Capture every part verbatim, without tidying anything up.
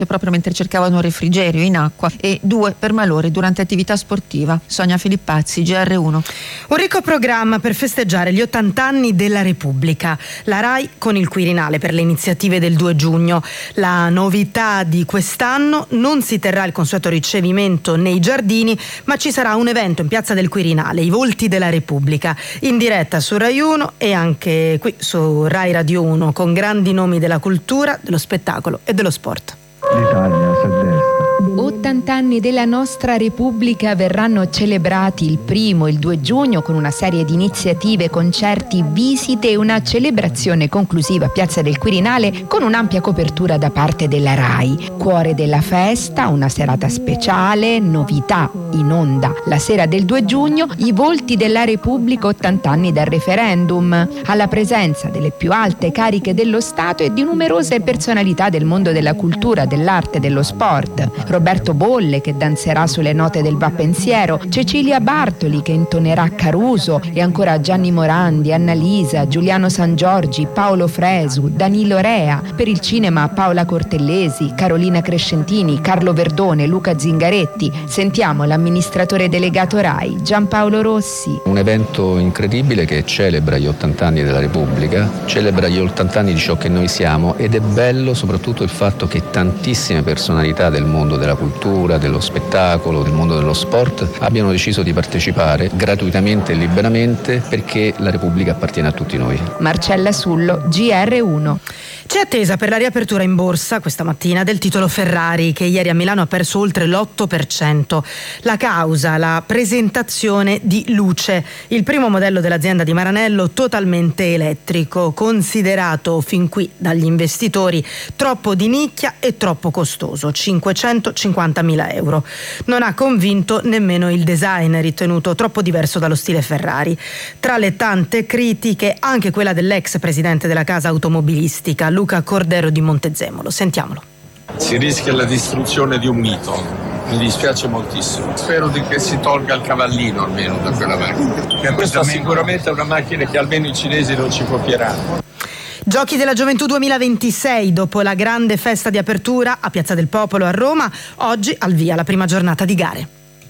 proprio mentre cercavano refrigerio in acqua, e due per malore durante attività sportiva. Sonia Filippazzi, G R uno. Un ricco programma per festeggiare gli ottanta anni della Repubblica. La RAI con il Quirinale per le iniziative del due giugno. La novità di quest'anno: non si terrà il consueto ricevimento nei giardini, ma ci sarà un evento in piazza del Quirinale, i Volti della Repubblica, in diretta su Rai uno e anche qui su Rai Radio uno, con grandi nomi della cultura, dello spettacolo e dello sport. L'Italia si destra. ottanta anni della nostra Repubblica verranno celebrati il primo e il due giugno con una serie di iniziative, concerti, visite e una celebrazione conclusiva a Piazza del Quirinale con un'ampia copertura da parte della RAI. Cuore della festa, una serata speciale, novità in onda la sera del due giugno, i Volti della Repubblica, ottanta anni dal referendum, alla presenza delle più alte cariche dello Stato e di numerose personalità del mondo della cultura, dell'arte e dello sport. Roberto Bolle, che danzerà sulle note del Va Pensiero, Cecilia Bartoli, che intonerà Caruso, e ancora Gianni Morandi, Annalisa, Giuliano Sangiorgi, Paolo Fresu, Danilo Rea. Per il cinema Paola Cortellesi, Carolina Crescentini, Carlo Verdone, Luca Zingaretti. Sentiamo l'amministratore delegato RAI, Giampaolo Rossi. Un evento incredibile che celebra gli ottanta anni della Repubblica, celebra gli ottanta anni di ciò che noi siamo, ed è bello soprattutto il fatto che tantissime personalità del mondo della cultura, dello spettacolo, del mondo dello sport abbiano deciso di partecipare gratuitamente e liberamente, perché la Repubblica appartiene a tutti noi. Marcella Sullo, G R uno. C'è attesa per la riapertura in borsa questa mattina del titolo Ferrari, che ieri a Milano ha perso oltre l'otto per cento. La causa, la presentazione di Luce, il primo modello dell'azienda di Maranello totalmente elettrico, considerato fin qui dagli investitori troppo di nicchia e troppo costoso, cinquecentocinquantamila euro. Non ha convinto nemmeno il design, ritenuto troppo diverso dallo stile Ferrari. Tra le tante critiche, anche quella dell'ex presidente della casa automobilistica, Luca Cordero di Montezemolo. Sentiamolo. Si rischia la distruzione di un mito. Mi dispiace moltissimo. Spero di che si tolga il cavallino almeno da quella macchina. Questa sicuramente è una macchina che almeno i cinesi non ci copieranno. Giochi della Gioventù duemilaventisei, dopo la grande festa di apertura a Piazza del Popolo a Roma, oggi al via la prima giornata di gare.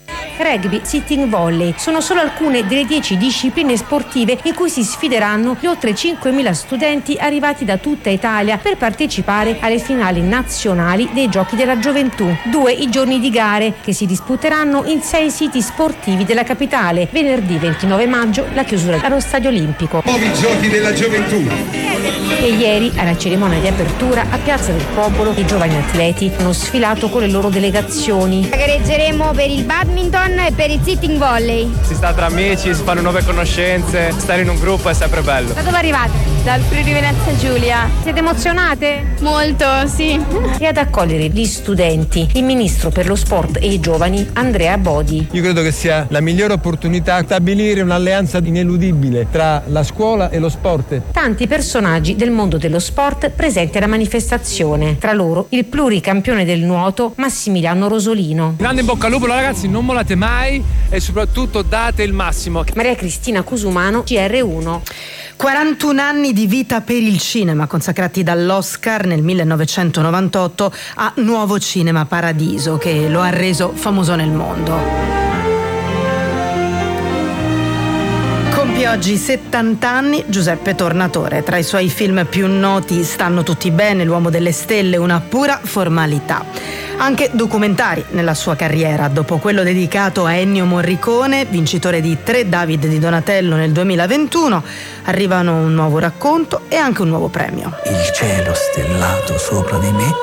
Rugby, sitting volley sono solo alcune delle dieci discipline sportive in cui si sfideranno gli oltre cinquemila studenti arrivati da tutta Italia per partecipare alle finali nazionali dei Giochi della Gioventù. Due i giorni di gare, che si disputeranno in sei siti sportivi della capitale. Venerdì ventinove maggio la chiusura allo Stadio Olimpico. Nuovi Giochi della Gioventù. E ieri, alla cerimonia di apertura a Piazza del Popolo, i giovani atleti hanno sfilato con le loro delegazioni. Gareggeremo per il badminton e per il sitting volley. Si sta tra amici, si fanno nuove conoscenze, stare in un gruppo è sempre bello. Da dove arrivate? Dal Friuli Venezia Giulia. Siete emozionate? Molto, sì. E ad accogliere gli studenti il ministro per lo sport e i giovani Andrea Bodi. Io credo che sia la migliore opportunità stabilire un'alleanza ineludibile tra la scuola e lo sport. Tanti personaggi del mondo dello sport presenti alla manifestazione, tra loro il pluricampione del nuoto Massimiliano Rosolino. Grande in bocca al lupo ragazzi, non mollate mai e soprattutto date il massimo. Maria Cristina Cusumano, G R uno. quarantuno anni di vita per il cinema, consacrati dall'Oscar nel millenovecentonovantotto a Nuovo Cinema Paradiso, che lo ha reso famoso nel mondo. Compie oggi settanta anni Giuseppe Tornatore. Tra i suoi film più noti stanno Tutti bene, L'uomo delle stelle, una pura formalità. Anche documentari nella sua carriera, dopo quello dedicato a Ennio Morricone, vincitore di tre David di Donatello nel duemilaventuno, arrivano un nuovo racconto e anche un nuovo premio. Il cielo stellato sopra di me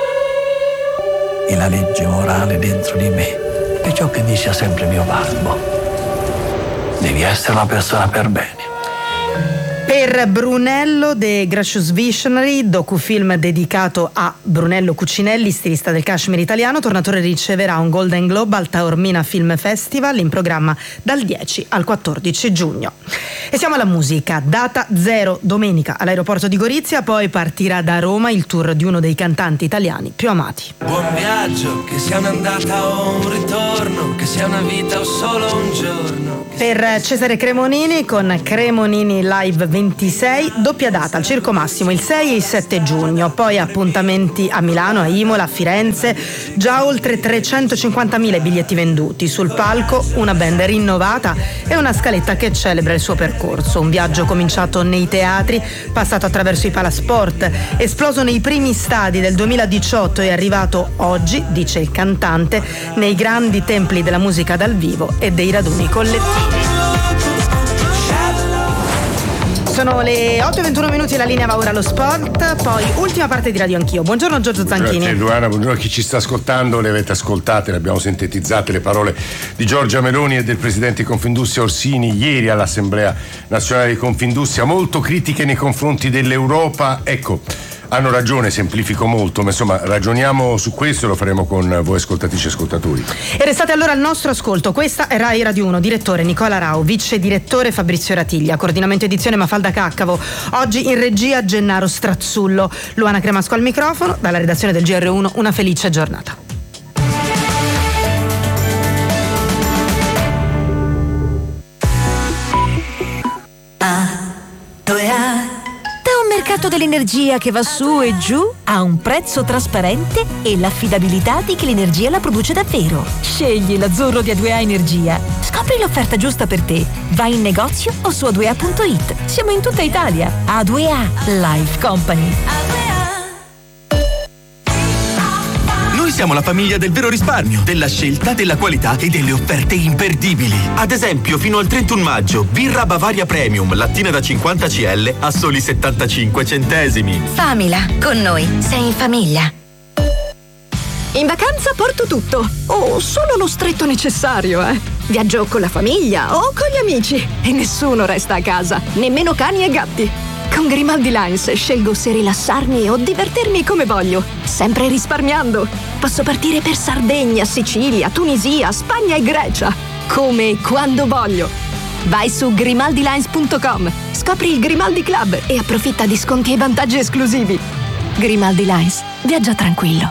e la legge morale dentro di me. E ciò che dice sempre mio babbo: devi essere una persona per bene. Per Brunello The Gracious Visionary, docufilm dedicato a Brunello Cucinelli, stilista del cashmere italiano, Tornatore riceverà un Golden Globe al Taormina Film Festival, in programma dal dieci al quattordici giugno. E siamo alla musica. Data zero domenica all'aeroporto di Gorizia, poi partirà da Roma il tour di uno dei cantanti italiani più amati. Buon viaggio, che sia un'andata o un ritorno, che sia una vita o solo un giorno. Per Cesare Cremonini, con Cremonini Live ventisei, doppia data al Circo Massimo il sei e il sette giugno, poi appuntamenti a Milano, a Imola, a Firenze, già oltre trecentocinquantamila biglietti venduti, sul palco una band rinnovata e una scaletta che celebra il suo percorso, un viaggio cominciato nei teatri, passato attraverso i palasport, esploso nei primi stadi del duemiladiciotto e arrivato oggi, dice il cantante, nei grandi templi della musica dal vivo e dei raduni collettivi. Sono le otto e ventuno minuti, la linea va ora allo sport, poi ultima parte di Radio Anch'io. Buongiorno Giorgio Zanchini. Grazie Luana, buongiorno a chi ci sta ascoltando, le avete ascoltate, le abbiamo sintetizzate le parole di Giorgia Meloni e del presidente di Confindustria Orsini ieri all'Assemblea Nazionale di Confindustria, molto critiche nei confronti dell'Europa. Ecco, hanno ragione, semplifico molto, ma insomma ragioniamo su questo e lo faremo con voi ascoltatrici e ascoltatori. E restate allora al nostro ascolto. Questa è Rai Radio uno, direttore Nicola Rao, vice direttore Fabrizio Ratiglia, coordinamento edizione Mafalda Caccavo, oggi in regia Gennaro Strazzullo, Luana Cremasco al microfono, dalla redazione del G R uno una felice giornata. A, due A. Mercato dell'energia che va su e giù a un prezzo trasparente e l'affidabilità di chi l'energia la produce davvero. Scegli l'azzurro di A due A Energia. Scopri l'offerta giusta per te. Vai in negozio o su a due a punto it. Siamo in tutta Italia. A due A Life Company. Noi siamo la famiglia del vero risparmio, della scelta, della qualità e delle offerte imperdibili. Ad esempio, fino al trentuno maggio, birra Bavaria Premium, lattina da cinquanta centilitri a soli settantacinque centesimi. Famila, con noi sei in famiglia. In vacanza porto tutto, o solo lo stretto necessario, eh. Viaggio con la famiglia o con gli amici e nessuno resta a casa, nemmeno cani e gatti. Con Grimaldi Lines scelgo se rilassarmi o divertirmi come voglio, sempre risparmiando. Posso partire per Sardegna, Sicilia, Tunisia, Spagna e Grecia, come e quando voglio. Vai su grimaldi lines punto com, scopri il Grimaldi Club e approfitta di sconti e vantaggi esclusivi. Grimaldi Lines, viaggia tranquillo.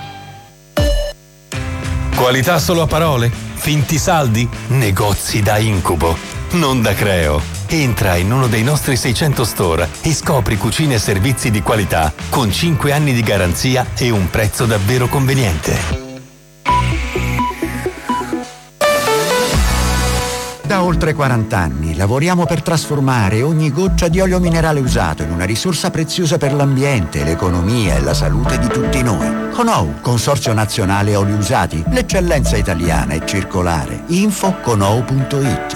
Qualità solo a parole? Finti saldi? Negozi da incubo, non da Creo. Entra in uno dei nostri seicento store e scopri cucine e servizi di qualità con cinque anni di garanzia e un prezzo davvero conveniente. Da oltre quaranta anni lavoriamo per trasformare ogni goccia di olio minerale usato in una risorsa preziosa per l'ambiente, l'economia e la salute di tutti noi. Conou, Consorzio Nazionale Oli Usati, l'eccellenza italiana e circolare. Info conou punto it.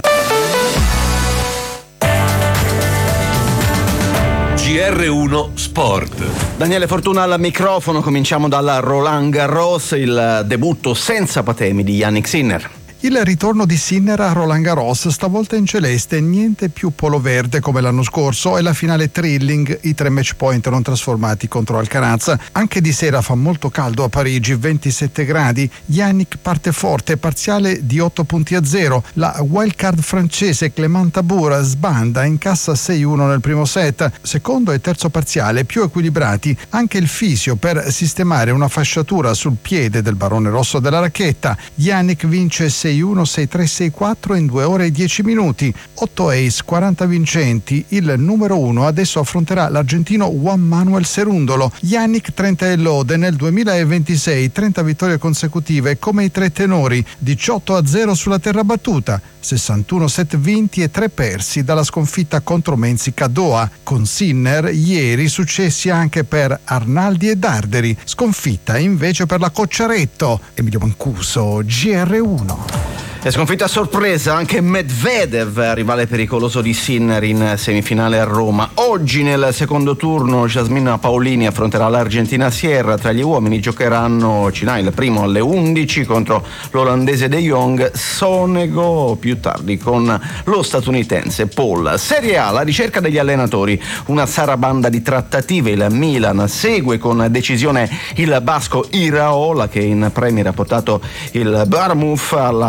G R uno Sport. Daniele Fortuna al microfono, cominciamo dalla Roland Garros, il debutto senza patemi di Jannik Sinner. Il ritorno di Sinner a Roland Garros, stavolta in celeste, niente più polo verde come l'anno scorso, e la finale thrilling, i tre match point non trasformati contro Alcaraz. Anche di sera fa molto caldo a Parigi, ventisette gradi. Jannik parte forte, parziale di otto punti a zero. La wildcard francese Clément Tabour sbanda, incassa sei uno nel primo set. Secondo e terzo parziale più equilibrati, anche il fisio per sistemare una fasciatura sul piede del barone rosso della racchetta. Jannik vince sei uno, sei tre, sei quattro in due ore e dieci minuti. otto ace, quaranta vincenti. Il numero uno adesso affronterà l'argentino Juan Manuel Cerundolo. Jannik trenta e lode nel duemilaventisei, trenta vittorie consecutive come i tre tenori, diciotto a zero sulla terra battuta, sessantuno set vinti e tre persi dalla sconfitta contro Mensik a Doha. Con Sinner ieri successi anche per Arnaldi e Darderi, sconfitta invece per la Cocciaretto. Emilio Mancuso, G R uno. E sconfitta a sorpresa anche Medvedev, rivale pericoloso di Sinner, in semifinale a Roma. Oggi nel secondo turno Jasmine Paolini affronterà l'Argentina Sierra. Tra gli uomini giocheranno Cinai il primo alle undici contro l'olandese De Jong, Sonego più tardi con lo statunitense Paul. Serie A, la ricerca degli allenatori, una sarabanda di trattative. Il Milan segue con decisione il basco Iraola, che in Premier ha portato il Bournemouth alla prima qualificazione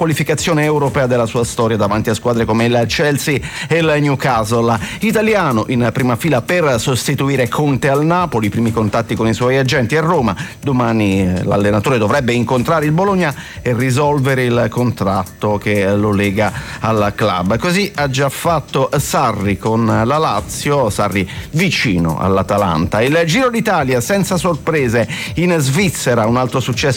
qualificazione europea della sua storia davanti a squadre come il Chelsea e il Newcastle. Italiano in prima fila per sostituire Conte al Napoli, i primi contatti con i suoi agenti a Roma. Domani l'allenatore dovrebbe incontrare il Bologna e risolvere il contratto che lo lega al club. Così ha già fatto Sarri con la Lazio, Sarri vicino all'Atalanta. Il Giro d'Italia senza sorprese in Svizzera, un altro successo